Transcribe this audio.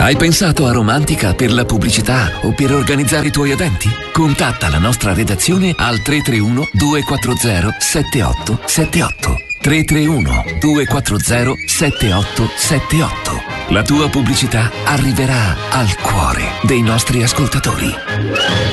Hai pensato a Romantica per la pubblicità o per organizzare i tuoi eventi? Contatta la nostra redazione al 331 240 7878. 331 240 7878. La tua pubblicità arriverà al cuore dei nostri ascoltatori.